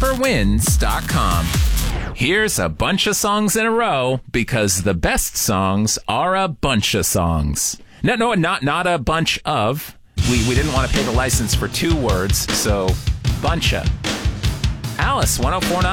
hyperwinds.com. Here's a bunch of songs in a row because the best songs are a bunch of songs. No, not a bunch of. We didn't want to pay the license for 2 words, so bunch of. Alice, 1049.